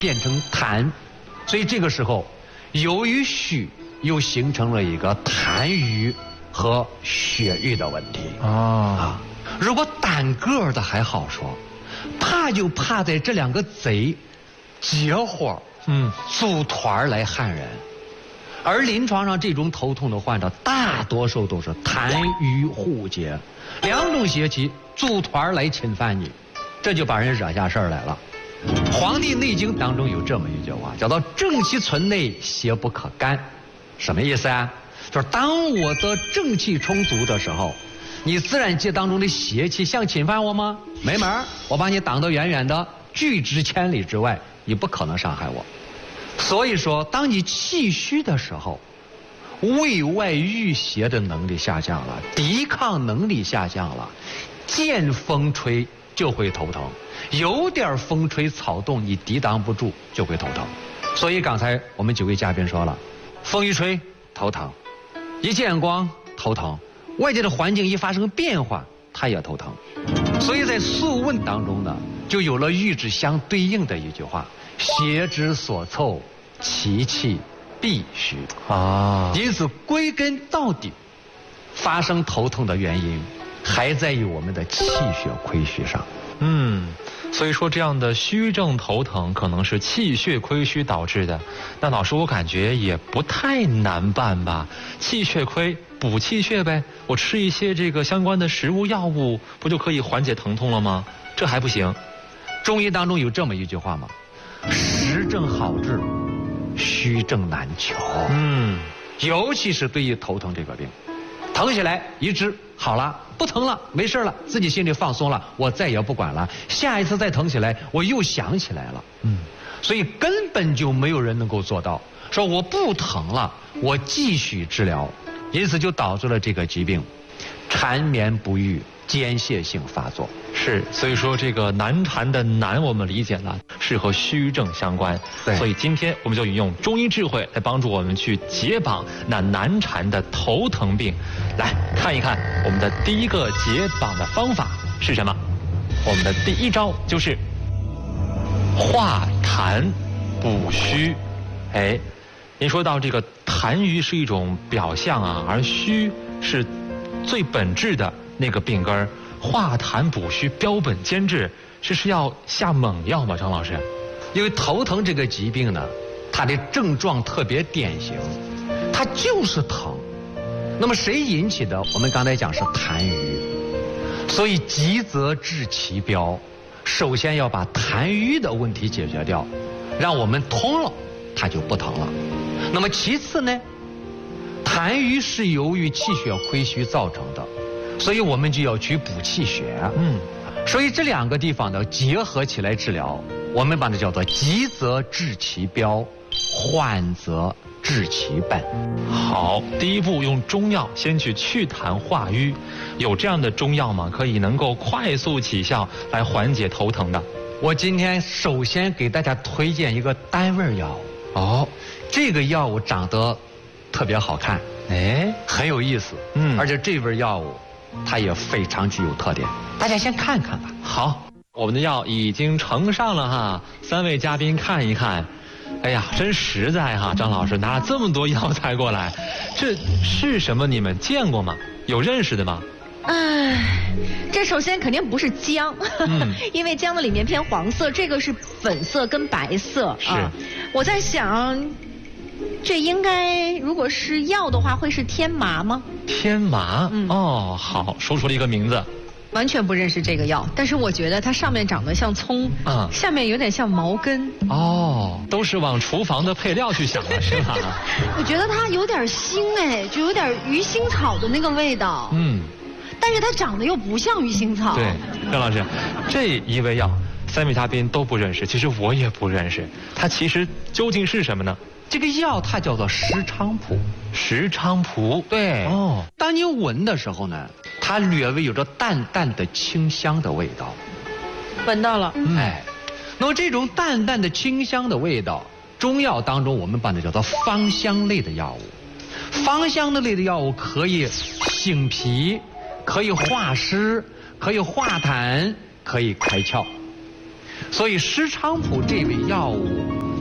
变成痰，所以这个时候由于虚又形成了一个痰瘀和血瘀的问题啊。如果单个的还好说，怕就怕在这两个贼结伙组团来害人。而临床上这种头痛的患者，大多数都是痰瘀互结，两种邪气组团来侵犯你，这就把人惹下事儿来了。《黄帝内经》当中有这么一句话，叫做“正气存内，邪不可干”。什么意思啊？就是当我的正气充足的时候，你自然界当中的邪气想侵犯我吗？没门儿，我把你挡得远远的，拒之千里之外，你不可能伤害我。所以说，当你气虚的时候，胃外郁邪的能力下降了，抵抗能力下降了，见风吹就会头疼，有点风吹草动你抵挡不住就会头疼。所以刚才我们几位嘉宾说了，风一吹头疼，一见光头疼，外界的环境一发生变化他也头疼。所以在《素问》当中呢，就有了与之相对应的一句话：邪之所凑，其气必虚啊。因此归根到底，发生头痛的原因还在于我们的气血亏虚上。 所以说这样的虚症头疼可能是气血亏虚导致的。那老师，我感觉也不太难办吧？气血亏，补气血呗，我吃一些这个相关的食物药物，不就可以缓解疼痛了吗？这还不行？ 中医当中有这么一句话吗？实症好治，虚症难求。尤其是对于头疼这个病，疼起来一治好了，不疼了，没事了，自己心里放松了，我再也不管了。下一次再疼起来，我又想起来了。所以根本就没有人能够做到说我不疼了，我继续治疗，因此就导致了这个疾病缠绵不愈，间歇性发作。 是，所以说这个难缠的难我们理解了，是和虚症相关。所以今天我们就引用中医智慧来帮助我们去解绑那难缠的头疼病。来看一看我们的第一个解绑的方法是什么。我们的第一招就是化痰补虚。您说到这个痰瘀是一种表象啊，而虚是最本质的那个病根儿。化痰补虚标本兼治，这是要下猛药吗？张老师？ 因为头疼这个疾病呢，它的症状特别典型，它就是疼。那么谁引起的？我们刚才讲是痰瘀，所以急则治其标，首先要把痰瘀的问题解决掉，让我们通了，它就不疼了。那么其次呢，痰瘀是由于气血亏虚造成的。所以我们就要去补气血。所以这两个地方呢结合起来治疗，我们把它叫做急则治其标，缓则治其本。 好，第一步用中药先去祛痰化瘀，有这样的中药吗？可以能够快速起效来缓解头疼的。 我今天首先给大家推荐一个单味药物。这个药物长得特别好看，很有意思。而且这味药物它也非常具有特点，大家先看看吧。 好，我们的药已经呈上了哈，3位嘉宾看一看。哎呀，真实在哈，张老师拿了这么多药材过来，这是什么？你们见过吗？有认识的吗？ 这首先肯定不是姜，因为姜的里面偏黄色，这个是粉色跟白色。我在想，这应该如果是药的话，会是天麻吗？ 天麻，好，说出了一个名字。 完全不认识这个药，但是我觉得它上面长得像葱，下面有点像毛根。 都是往厨房的配料去想的是吧？ 我觉得它有点腥就有点鱼腥草的那个味道。但是它长得又不像鱼腥草。 对，张老师，这一味药3位嘉宾都不认识，其实我也不认识，它其实究竟是什么呢？ 这个药它叫做石菖蒲。 石菖蒲， 对。当你闻的时候呢，它略微有着淡淡的清香的味道。 闻到了。 那么这种淡淡的清香的味道，中药当中我们把它叫做芳香类的药物。芳香类的药物可以醒脾，可以化湿，可以化痰，可以开窍。所以石菖蒲这味药物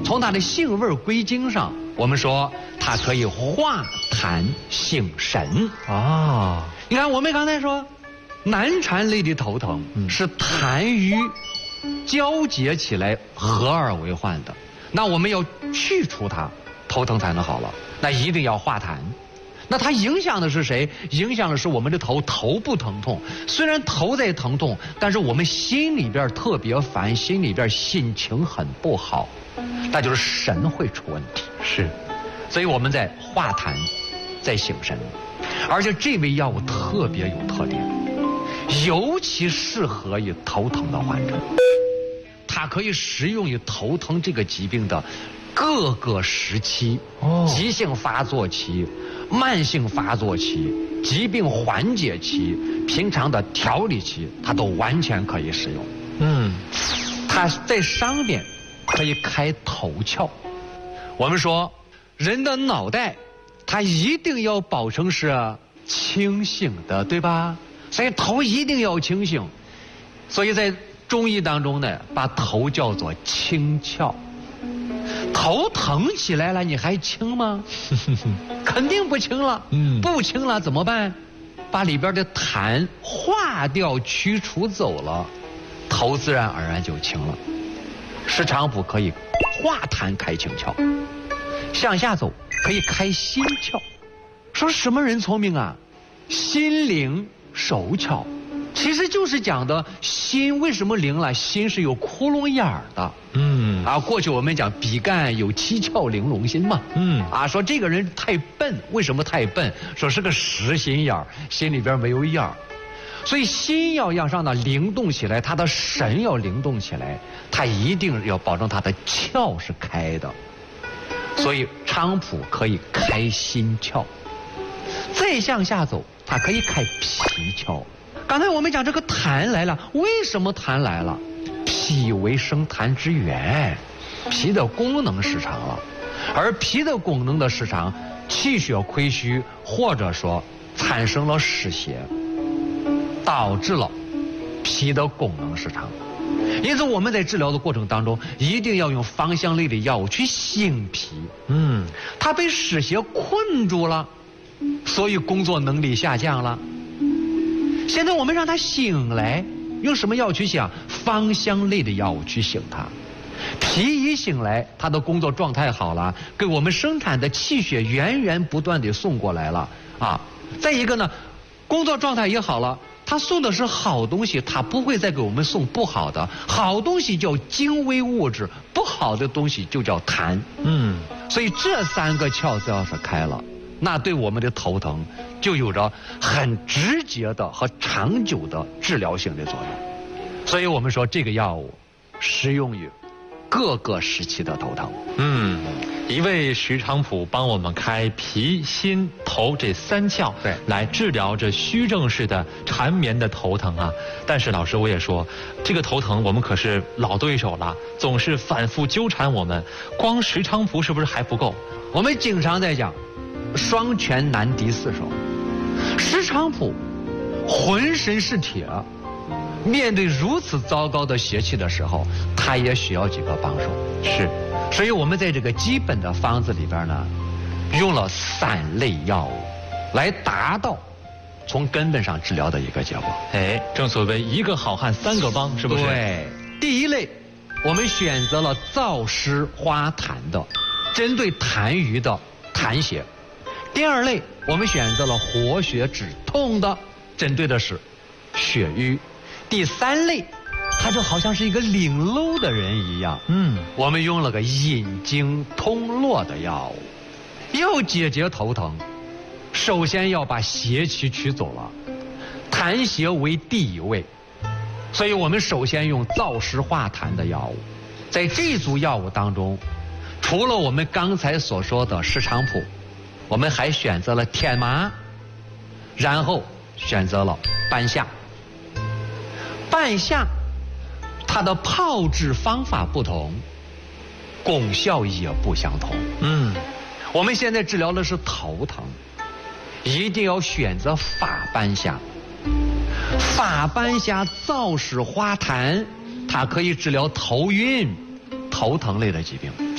从它的性味归经上，我们说它可以化痰醒神啊。你看我们刚才说，难缠类的头疼是痰瘀交结起来合而为患的，那我们要去除它，头疼才能好了。那一定要化痰。那它影响的是谁？影响的是我们的头部疼痛。虽然头在疼痛，但是我们心里边特别烦，心里边心情很不好，那就是神会出问题。 是， 所以我们在化痰，在醒神。而且这味药物特别有特点，尤其适合于头疼的患者。它可以适用于头疼这个疾病的各个时期，急性发作期、慢性发作期、疾病缓解期、平常的调理期，它都完全可以使用。它在上边可以开头窍。我们说人的脑袋它一定要保证是清醒的，对吧？所以头一定要清醒。所以在中医当中呢，把头叫做清窍。头疼起来了，你还清吗？肯定不清了。不清了怎么办？把里边的痰化掉、驱除走了，头自然而然就清了。石菖蒲可以化痰开清窍，向下走可以开心窍。说什么人聪明啊？心灵手巧。其实就是讲的心为什么灵了？心是有窟窿眼儿的。过去我们讲比干有七窍玲珑心嘛。说这个人太笨，为什么太笨？说是个实心眼儿，心里边没有眼儿。所以心要让它灵动起来，他的神要灵动起来，他一定要保证他的窍是开的。所以菖蒲可以开心窍，再向下走，它可以开脾窍。刚才我们讲这个痰来了，为什么痰来了？脾为生痰之源，脾的功能失常了，而脾的功能的失常，气血亏虚，或者说产生了湿邪，导致了脾的功能失常。因此我们在治疗的过程当中，一定要用芳香类的药物去醒脾。它被湿邪困住了，所以工作能力下降了。现在我们让它醒来，用什么药去醒？芳香类的药物去醒它。脾一醒来，它的工作状态好了，给我们生产的气血源源不断地送过来了再一个呢，工作状态也好了，它送的是好东西，它不会再给我们送不好的。好东西叫精微物质，不好的东西就叫痰。所以这三个窍子要是开了，那对我们的头疼就有着很直接的和长久的治疗性的作用。所以我们说这个药物适用于各个时期的头疼。 一味石菖蒲帮我们开脾、心、头这三窍， 对， 来治疗这虚症式的缠绵的头疼啊。但是老师我也说，这个头疼我们可是老对手了，总是反复纠缠我们，光石菖蒲是不是还不够？ 我们经常在讲双拳难敌四手，石菖蒲浑身是铁，面对如此糟糕的邪气的时候，它也需要几个帮手。所以我们在这个基本的方子里边呢，用了3类药物来达到从根本上治疗的一个结果。 正所谓一个好汉3个帮，是不是？ 对，第一类我们选择了燥湿化痰的，针对痰瘀的痰邪。第二类我们选择了活血止痛的，针对的是血瘀。第三类他就好像是一个领路的人一样，我们用了个引经通络的药物，要解决头疼，首先要把邪气取走了，痰邪为第一位，所以我们首先用燥湿化痰的药物。在这组药物当中，除了我们刚才所说的石菖蒲，我们还选择了天麻，然后选择了半夏。半夏它的炮制方法不同，功效也不相同。我们现在治疗的是头疼，一定要选择法半夏。法半夏燥湿化痰，它可以治疗头晕、头疼类的疾病。